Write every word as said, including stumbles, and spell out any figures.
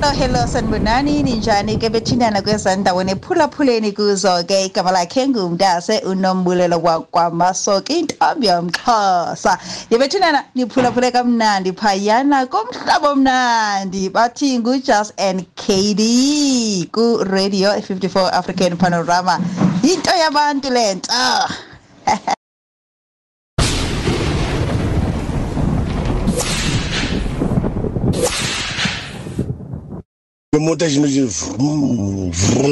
Hello sanibonani ninjani ke bethinana kwezendaweni phulaphuleni kuzo ke igama lakhe ngumntase uNombulelo kwaMasoki intombi yomXhosa yebethinana niphulaphule kamnandi phayana komhlaba omnandi bathi nguJust and K D ku Radio fifty-four African Panorama into yabantu lento Le montage nous dit